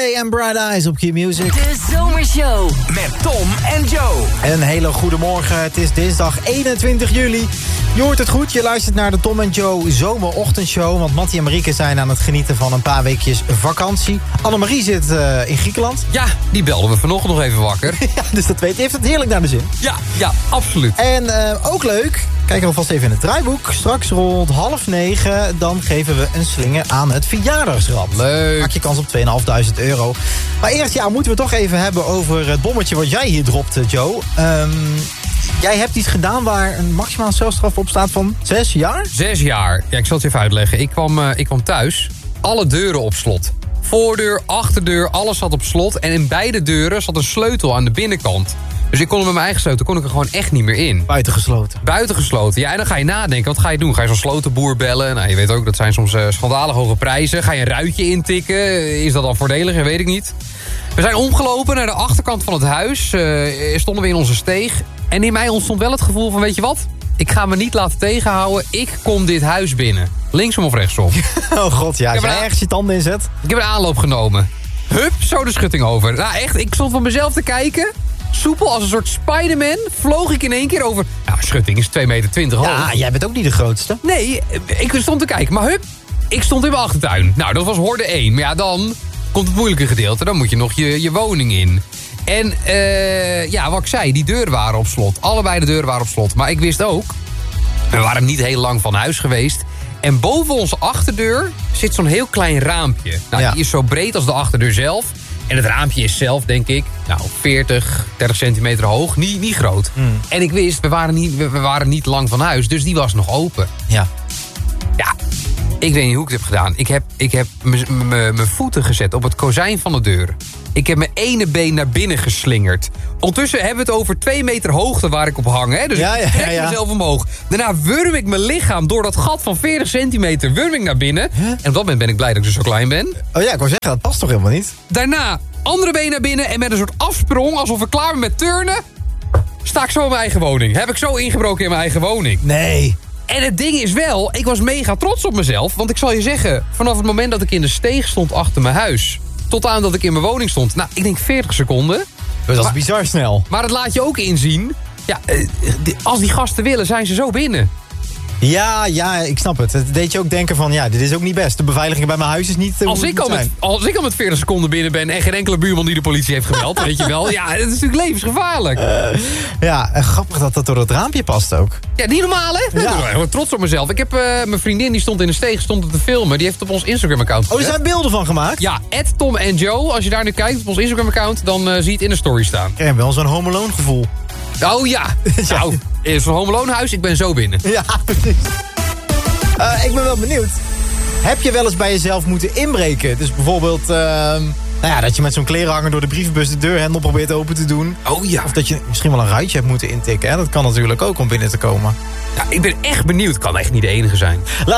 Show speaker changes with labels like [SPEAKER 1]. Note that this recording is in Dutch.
[SPEAKER 1] Holiday and Bright Eyes op Q-Music.
[SPEAKER 2] De Zomershow
[SPEAKER 3] met Tom en Joe.
[SPEAKER 1] Een hele goede morgen. Het is dinsdag 21 juli. Je hoort het goed, je luistert naar de Tom en Joe zomerochtendshow. Want Mattie en Marieke zijn aan het genieten van een paar weekjes vakantie. Annemarie zit in Griekenland.
[SPEAKER 4] Ja, die belden we vanochtend nog even wakker.
[SPEAKER 1] Ja, dus dat weet. Heeft het heerlijk naar de zin.
[SPEAKER 4] Ja, absoluut.
[SPEAKER 1] En ook leuk, kijk alvast even in het draaiboek. Straks rond 8:30, dan geven we een slinger aan het verjaardagsrad.
[SPEAKER 4] Leuk.
[SPEAKER 1] Maak je kans op €2.500. Maar eerst moeten we toch even hebben over het bommetje wat jij hier dropte, Joe. Jij hebt iets gedaan waar een maximale celstraf op staat van 6 jaar?
[SPEAKER 4] 6 jaar. Ja, ik zal het je even uitleggen. Ik kwam thuis. Alle deuren op slot. Voordeur, achterdeur, alles zat op slot. En in beide deuren zat een sleutel aan de binnenkant. Dus ik kon er met mijn eigen sleutel kon ik er gewoon echt niet meer in.
[SPEAKER 1] Buitengesloten.
[SPEAKER 4] Buitengesloten. Ja, en dan ga je nadenken. Wat ga je doen? Ga je zo'n slotenboer bellen? Nou, je weet ook, dat zijn soms schandalig hoge prijzen. Ga je een ruitje intikken? Is dat dan voordeliger? Weet ik niet. We zijn omgelopen naar de achterkant van het huis. Stonden we in onze steeg. En in mij ontstond wel het gevoel van, weet je wat? Ik ga me niet laten tegenhouden. Ik kom dit huis binnen. Linksom of rechtsom.
[SPEAKER 1] Oh god, ja. Als jij ergens je tanden inzet.
[SPEAKER 4] Ik heb een aanloop genomen. Hup, zo de schutting over. Nou echt, ik stond van mezelf te kijken. Soepel als een soort Spider-Man vloog ik in één keer over. Nou, schutting is 2,20 meter hoog.
[SPEAKER 1] Ja, jij bent ook niet de grootste.
[SPEAKER 4] Nee, ik stond te kijken. Maar hup, ik stond in mijn achtertuin. Nou, dat was horde 1. Maar ja, dan komt het moeilijke gedeelte. Dan moet je nog je woning in. En wat ik zei, die deuren waren op slot. Allebei de deuren waren op slot. Maar ik wist ook, we waren niet heel lang van huis geweest. En boven onze achterdeur zit zo'n heel klein raampje. Nou, die is zo breed als de achterdeur zelf. En het raampje is zelf, denk ik, 30 centimeter hoog. Niet groot. En ik wist, we waren niet lang van huis. Dus die was nog open.
[SPEAKER 1] Ja.
[SPEAKER 4] Ja, ik weet niet hoe ik het heb gedaan. Ik heb mijn voeten gezet op het kozijn van de deur. Ik heb mijn ene been naar binnen geslingerd. Ondertussen hebben we het over 2 meter hoogte waar ik op hang. Hè? Dus ik trek mezelf omhoog. Daarna wurm ik mijn lichaam door dat gat van 40 centimeter. Wurm ik naar binnen. Huh? En op dat moment ben ik blij dat ik dus zo klein ben.
[SPEAKER 1] Oh ja, ik wou zeggen, dat past toch helemaal niet?
[SPEAKER 4] Daarna andere been naar binnen. En met een soort afsprong, alsof ik klaar ben met turnen, sta ik zo in mijn eigen woning. Heb ik zo ingebroken in mijn eigen woning.
[SPEAKER 1] Nee.
[SPEAKER 4] En het ding is wel, ik was mega trots op mezelf. Want ik zal je zeggen, vanaf het moment dat ik in de steeg stond achter mijn huis, tot aan dat ik in mijn woning stond. Nou, ik denk 40 seconden.
[SPEAKER 1] Dat is bizar snel.
[SPEAKER 4] Maar het laat je ook inzien. Ja, als die gasten willen, zijn ze zo binnen.
[SPEAKER 1] Ja, ik snap het. Het deed je ook denken van, dit is ook niet best. De beveiliging bij mijn huis is niet
[SPEAKER 4] als ik al met 40 seconden binnen ben en geen enkele buurman die de politie heeft gebeld, weet je wel. Ja, het is natuurlijk levensgevaarlijk.
[SPEAKER 1] Grappig dat dat door het raampje past ook.
[SPEAKER 4] Ja, niet normaal, hè? Ja. Ik ben trots op mezelf. Ik heb mijn vriendin, die stond in de steeg, stond te filmen. Die heeft het op ons Instagram-account gezet.
[SPEAKER 1] Oh, er zijn beelden van gemaakt?
[SPEAKER 4] Ja, @Tom en Joe. Als je daar nu kijkt op ons Instagram-account, dan zie je het in de story staan.
[SPEAKER 1] Ik heb wel zo'n Home Alone gevoel.
[SPEAKER 4] Oh ja. Nou, is zo'n Home Alone huis, ik ben zo binnen.
[SPEAKER 1] Ja, precies. Ik ben wel benieuwd. Heb je wel eens bij jezelf moeten inbreken? Dus bijvoorbeeld, dat je met zo'n klerenhanger door de brievenbus de deurhendel probeert open te doen.
[SPEAKER 4] Oh ja.
[SPEAKER 1] Of dat je misschien wel een ruitje hebt moeten intikken. Hè? Dat kan natuurlijk ook om binnen te komen.
[SPEAKER 4] Ja, ik ben echt benieuwd. Kan echt niet de enige zijn.